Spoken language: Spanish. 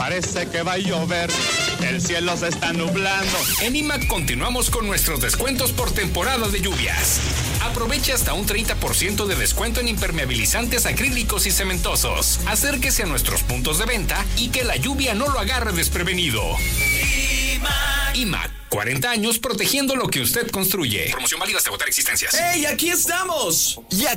Parece que va a llover, el cielo se está nublando. En IMAC continuamos con nuestros descuentos por temporada de lluvias. Aproveche hasta un 30% de descuento en impermeabilizantes acrílicos y cementosos. Acérquese a nuestros puntos de venta y que la lluvia no lo agarre desprevenido. IMAC, 40 años protegiendo lo que usted construye. Promoción válida hasta agotar existencias. ¡Hey, aquí estamos! Ya